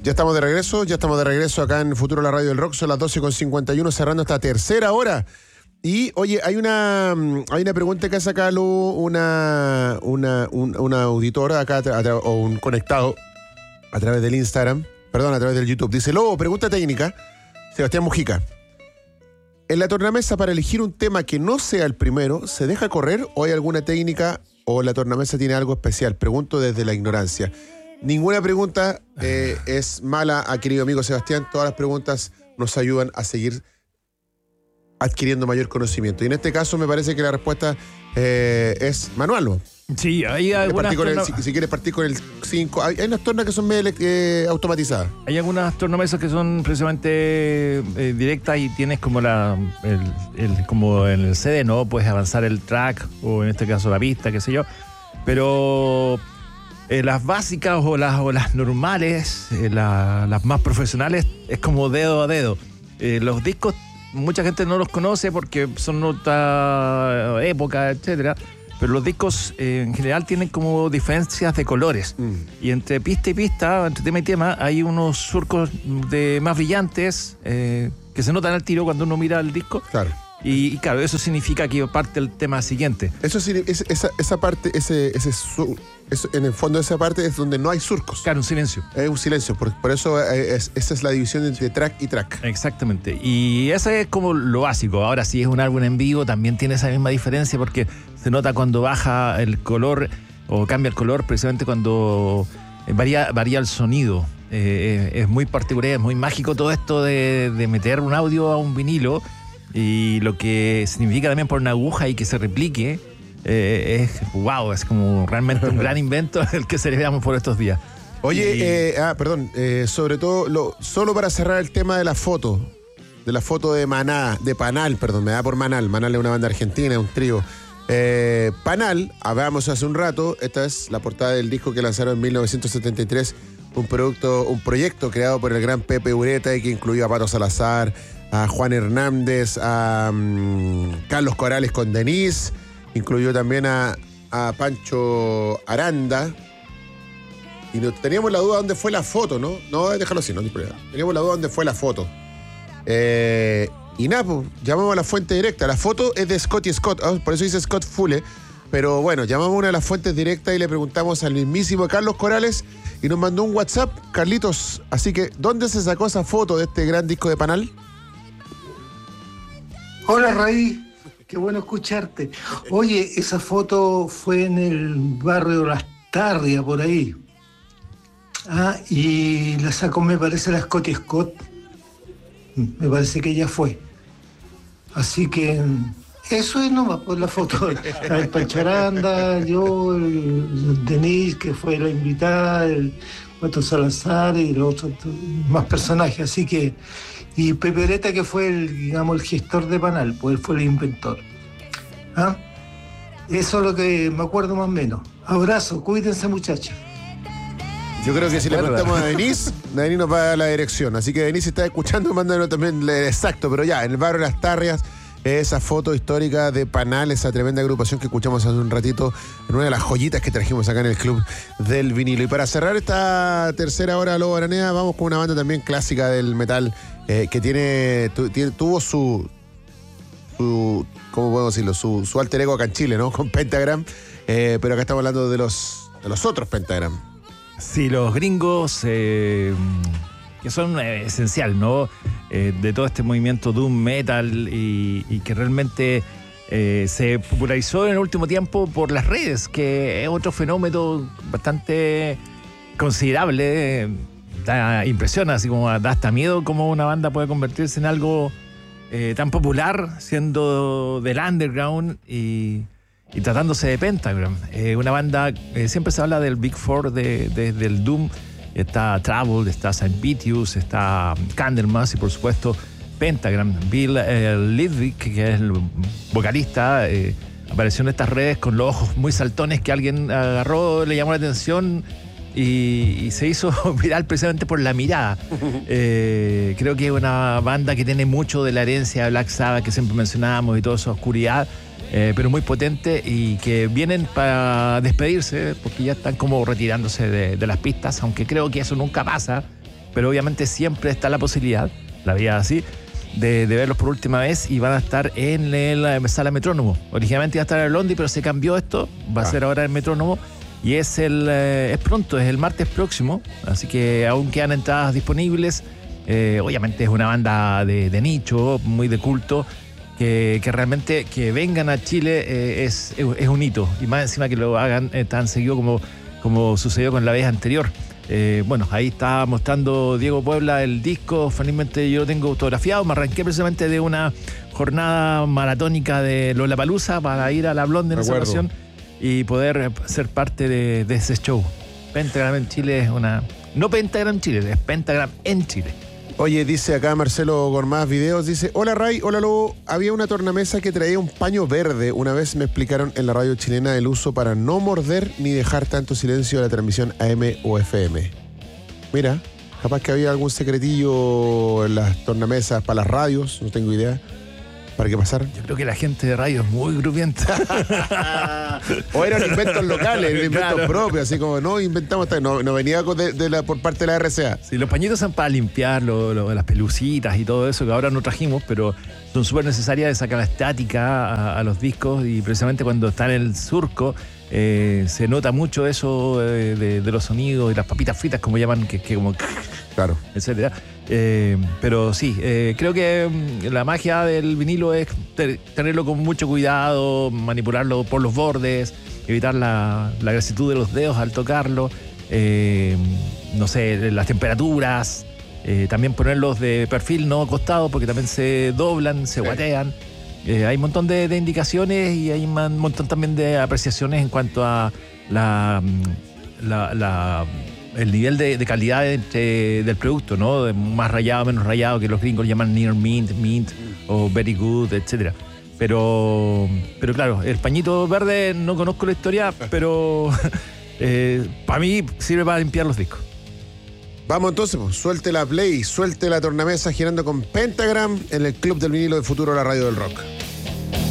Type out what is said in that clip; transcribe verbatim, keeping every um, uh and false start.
Ya estamos de regreso, ya estamos de regreso acá en Futuro la Radio del Rock, son las doce con cincuenta y uno, cerrando esta tercera hora. Y, oye, hay una hay una pregunta que ha sacado una, una, un, una auditora acá, o un conectado a través del Instagram, perdón, a través del YouTube. Dice, Lobo, pregunta técnica, Sebastián Mujica. En la tornamesa, para elegir un tema que no sea el primero, ¿se deja correr o hay alguna técnica o la tornamesa tiene algo especial? Pregunto desde la ignorancia. Ninguna pregunta eh, es mala, querido amigo Sebastián. Todas las preguntas nos ayudan a seguir adquiriendo mayor conocimiento. Y en este caso me parece que la respuesta eh, es manual, ¿no? Sí, hay algunas... Torna... Si, si quieres partir con el cinco, hay, hay unas tornas que son medio eh, automatizadas. Hay algunas tornamesas que son precisamente eh, directas y tienes como la el, el, como en el C D, ¿no? Puedes avanzar el track o en este caso la pista, qué sé yo. Pero... Eh, las básicas o las, o las normales, eh, la, las más profesionales, es como dedo a dedo. Eh, los discos, mucha gente no los conoce porque son otra época, etcétera. Pero los discos eh, en general tienen como diferencias de colores. Mm. Y entre pista y pista, entre tema y tema, hay unos surcos de más brillantes eh, que se notan al tiro cuando uno mira el disco. Claro. Y, y claro, eso significa que parte el tema siguiente. Eso sí, es, esa, esa parte, ese, ese su, eso, en el fondo de esa parte es donde no hay surcos. Claro, un silencio. Es un silencio, por, por eso es, esa es la división entre track y track. Exactamente. Y ese es como lo básico. Ahora, si es un álbum en vivo, también tiene esa misma diferencia porque se nota cuando baja el color o cambia el color, precisamente cuando varía, varía el sonido. Eh, es muy particular, es muy mágico todo esto de, de meter un audio a un vinilo. Y lo que significa también por una aguja y que se replique, eh, es wow, es como realmente un gran invento el que celebramos por estos días. Oye, y, eh, ah, perdón, eh, sobre todo, lo, solo para cerrar el tema de la foto, de la foto de Maná, de Panal, perdón, me da por Manal, Manal es una banda argentina, un trío. Eh, Panal, hablábamos hace un rato, esta es la portada del disco que lanzaron en mil novecientos setenta y tres, un producto, un proyecto creado por el gran Pepe Ureta y que incluyó a Pato Salazar, a Juan Hernández, a um, Carlos Corales con Denise, incluyó también a, a Pancho Aranda. Y no, teníamos la duda dónde fue la foto, ¿no? No, déjalo así, no hay problema. Teníamos la duda dónde fue la foto. Eh, y nada, pues, llamamos a la fuente directa. La foto es de Scotty Scott, ¿eh? Por eso dice Scott Fulle. Pero bueno, llamamos a una de las fuentes directas y le preguntamos al mismísimo Carlos Corales y nos mandó un WhatsApp, Carlitos. Así que, ¿dónde se sacó esa foto de este gran disco de Panal? Hola, Raí, qué bueno escucharte. Oye, esa foto fue en el barrio Las Tarrias, por ahí. Ah, y la sacó, me parece, la Scotty Scott. Me parece que ella fue. Así que eso es nomás por la foto. El Pancharanda, yo, el Denise, que fue la invitada, el Pato Salazar y los otros más personajes. Así que... Y Pepe Ureta, que fue el, digamos, el gestor de Panal, pues él fue el inventor. ¿Ah? Eso es lo que me acuerdo más o menos. Abrazo, cuídense, muchachos. Yo creo que si le preguntamos a Denise, Denise nos va a dar la dirección. Así que Denise, si está escuchando, mándanos también exacto. Pero ya, en el barrio de Las Tarrias, esa foto histórica de Panal, esa tremenda agrupación que escuchamos hace un ratito, en una de las joyitas que trajimos acá en el Club del Vinilo. Y para cerrar esta tercera hora de Lobo Aranea, vamos con una banda también clásica del metal, eh, que tiene, tu, tiene tuvo su, su, ¿cómo podemos decirlo? Su, su alter ego acá en Chile, ¿no? Con Pentagram. Eh, pero acá estamos hablando de los, de los otros Pentagram. Sí, los gringos, eh, que son eh, esencial, ¿no? Eh, de todo este movimiento doom metal y, y que realmente eh, se popularizó en el último tiempo por las redes, que es otro fenómeno bastante considerable. Eh, da impresión, así como da hasta miedo cómo una banda puede convertirse en algo eh, tan popular, siendo del underground y... Y tratándose de Pentagram, eh, una banda, eh, siempre se habla del Big Four de, de, del Doom. Está Trouble, está Saint Pitius, está Candlemas y por supuesto Pentagram. Bill eh, Lidwick, que es el vocalista, eh, apareció en estas redes con los ojos muy saltones que alguien agarró, le llamó la atención y, y se hizo viral precisamente por la mirada. Eh, creo que es una banda que tiene mucho de la herencia de Black Sabbath que siempre mencionábamos y toda esa oscuridad. Eh, pero muy potente y que vienen para despedirse porque ya están como retirándose de, de las pistas, aunque creo que eso nunca pasa pero obviamente siempre está la posibilidad, la vida así, de, de verlos por última vez, y van a estar en la sala Metrónomo. Originalmente iba a estar en el Londi, pero se cambió esto, va ah. a ser ahora en Metrónomo, y es el eh, es pronto, es el martes próximo, así que aún quedan entradas disponibles. Eh, obviamente es una banda de, de nicho, muy de culto, que, que realmente que vengan a Chile eh, es, es un hito, y más encima que lo hagan eh, tan seguido como, como sucedió con la vez anterior. Eh, bueno, ahí está mostrando Diego Puebla el disco, felizmente yo lo tengo autografiado, me arranqué precisamente de una jornada maratónica de Lollapalooza para ir a la Blonde en esa ocasión y poder ser parte de, de ese show. Pentagram en Chile es una... No Pentagram en Chile, es Pentagram en Chile. Oye, dice acá Marcelo Gormaz Videos, dice: hola Ray, hola Lobo, había una tornamesa que traía un paño verde. Una vez me explicaron en la radio chilena el uso para no morder ni dejar tanto silencio a la transmisión A M o F M. Mira, capaz que había algún secretillo en las tornamesas para las radios, no tengo idea. ¿Para qué pasar? Yo creo que la gente de radio es muy grupienta. O eran inventos locales, eran inventos claro. propios, así como no inventamos, no, no venía de, de la, por parte de la R C A. Sí, los pañitos son para limpiar lo, lo, las pelucitas y todo eso que ahora no trajimos, pero son súper necesarias de sacar la estática a, a los discos, y precisamente cuando está en el surco eh, se nota mucho eso de, de, de los sonidos y las papitas fritas, como llaman, que, que como... Claro. Etcétera. Eh, pero sí, eh, creo que la magia del vinilo es ter- tenerlo con mucho cuidado, manipularlo por los bordes, evitar la, la grasitud de los dedos al tocarlo, eh, no sé, las temperaturas, eh, también ponerlos de perfil, no acostado, porque también se doblan, se sí. guatean. Eh, hay un montón de, de indicaciones, y hay un montón también de apreciaciones en cuanto a la... la, la el nivel de, de calidad de, del producto, ¿no? De más rayado, menos rayado, que los gringos llaman near mint, mint o very good, etcétera. Pero, pero claro, el pañito verde no conozco la historia, pero eh, para mí sirve para limpiar los discos. Vamos entonces, pues, suelte la play, suelte la tornamesa girando con Pentagram en el Club del Vinilo de Futuro, la radio del rock.